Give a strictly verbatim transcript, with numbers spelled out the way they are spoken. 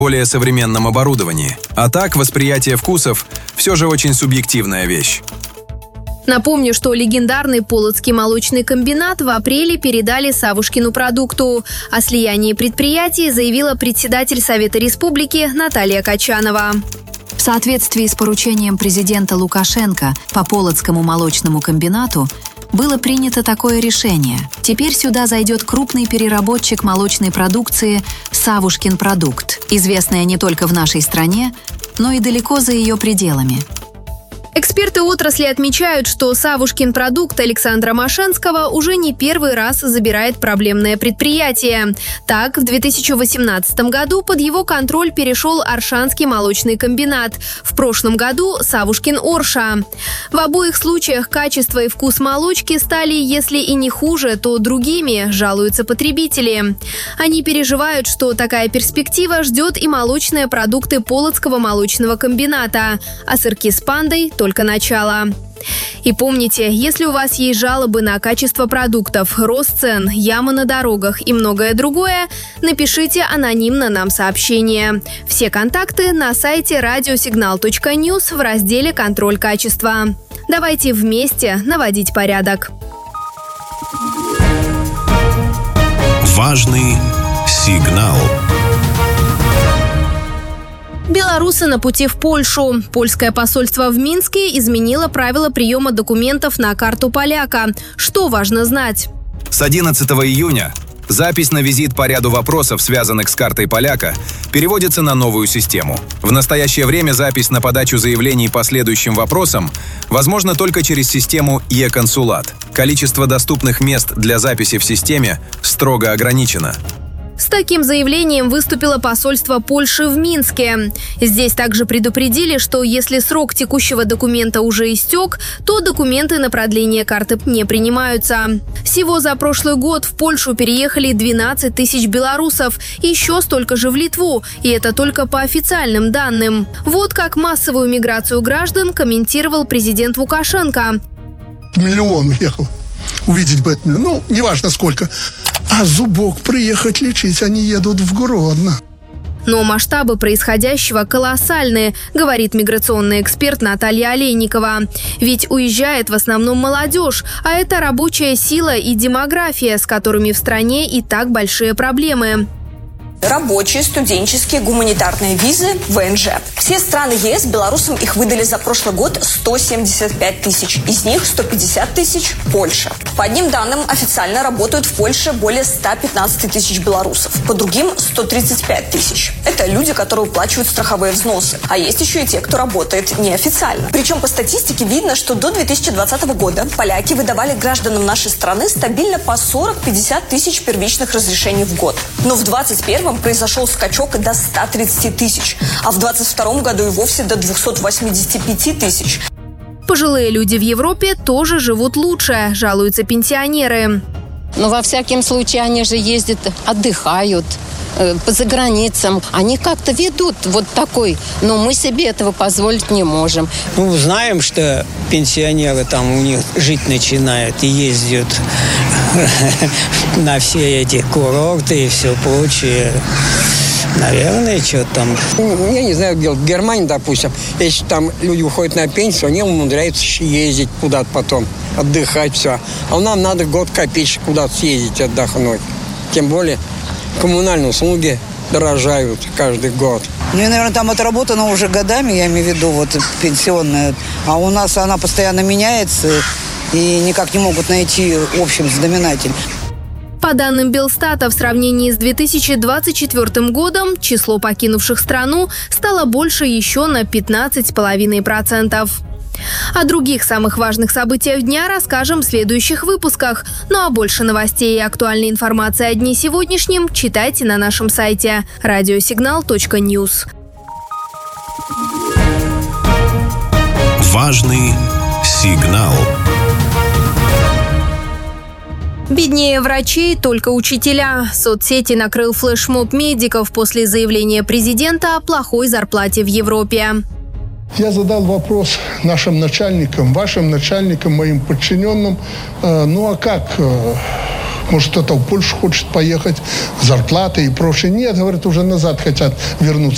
более современном оборудовании. А так, восприятие вкусов все же очень субъективная вещь. Напомню, что легендарный Полоцкий молочный комбинат в апреле передали Савушкину продукту. О слиянии предприятий заявила председатель Совета Республики Наталья Качанова. В соответствии с поручением президента Лукашенко по Полоцкому молочному комбинату было принято такое решение. Теперь сюда зайдет крупный переработчик молочной продукции «Савушкин продукт», известная не только в нашей стране, но и далеко за ее пределами. Эксперты отрасли отмечают, что Савушкин продукт Александра Машенского уже не первый раз забирает проблемное предприятие. Так, в две тысячи восемнадцатом году под его контроль перешел Оршанский молочный комбинат. В прошлом году Савушкин Орша. В обоих случаях качество и вкус молочки стали, если и не хуже, то другими, жалуются потребители. Они переживают, что такая перспектива ждет и молочные продукты Полоцкого молочного комбината, а сырки с пандой – только начало. И помните, если у вас есть жалобы на качество продуктов, рост цен, ямы на дорогах и многое другое, напишите анонимно нам сообщение. Все контакты на сайте радиосигнал точка ньюс в разделе «Контроль качества». Давайте вместе наводить порядок. Важный сигнал. Белорусы на пути в Польшу. Польское посольство в Минске изменило правила приема документов на карту поляка. Что важно знать? С одиннадцатого июня запись на визит по ряду вопросов, связанных с картой поляка, переводится на новую систему. В настоящее время запись на подачу заявлений по следующим вопросам возможна только через систему «Е-консулат». Количество доступных мест для записи в системе строго ограничено. С таким заявлением выступило посольство Польши в Минске. Здесь также предупредили, что если срок текущего документа уже истек, то документы на продление карты не принимаются. Всего за прошлый год в Польшу переехали двенадцать тысяч белорусов, еще столько же в Литву, и это только по официальным данным. Вот как массовую миграцию граждан комментировал президент Лукашенко. Миллион уехал. Увидеть бы это, ну, неважно сколько. А зубок приехать лечить, они едут в Гродно. Но масштабы происходящего колоссальные, говорит миграционный эксперт Наталья Олейникова. Ведь уезжает в основном молодежь, а это рабочая сила и демография, с которыми в стране и так большие проблемы. Рабочие, студенческие, гуманитарные визы, ВНЖ. Все страны ЕС белорусам их выдали за прошлый год сто семьдесят пять тысяч. Из них сто пятьдесят тысяч – Польша. По одним данным, официально работают в Польше более ста пятнадцати тысяч белорусов. По другим – сто тридцать пять тысяч. Это люди, которые уплачивают страховые взносы. А есть еще и те, кто работает неофициально. Причем по статистике видно, что до две тысячи двадцатого года поляки выдавали гражданам нашей страны стабильно по сорок-пятьдесят тысяч первичных разрешений в год. Но в двадцать первом произошел скачок до ста тридцати тысяч, а в двадцать втором году и вовсе до двухсот восьмидесяти пяти тысяч. Пожилые люди в Европе тоже живут лучше, жалуются пенсионеры. Но во всяком случае они же ездят, отдыхают э, по заграницам. Они как-то ведут вот такой, но мы себе этого позволить не можем. Мы знаем, что пенсионеры там у них жить начинают и ездят на все эти курорты и все прочее. Наверное, что там. Я не знаю, где в Германии, допустим, если там люди уходят на пенсию, они умудряются ездить куда-то потом, отдыхать, все. А нам надо год копеечек куда-то съездить, отдохнуть. Тем более коммунальные услуги дорожают каждый год. Ну, и, наверное, там отработано уже годами, я имею в виду, вот пенсионная. А у нас она постоянно меняется, и никак не могут найти общий знаменатель. По данным Белстата, в сравнении с две тысячи двадцать четвёртым годом число покинувших страну стало больше еще на пятнадцать целых пять десятых процента. О других самых важных событиях дня расскажем в следующих выпусках. Ну а больше новостей и актуальной информации о дне сегодняшнем читайте на нашем сайте радиосигнал точка ньюс. Важный сигнал. Беднее врачей, только учителя. Соцсети накрыл флешмоб медиков после заявления президента о плохой зарплате в Европе. Я задал вопрос нашим начальникам, вашим начальникам, моим подчиненным. Э, ну а как? Э, может, кто-то в Польшу хочет поехать, зарплаты и прочее. Нет, говорят, уже назад хотят вернуться.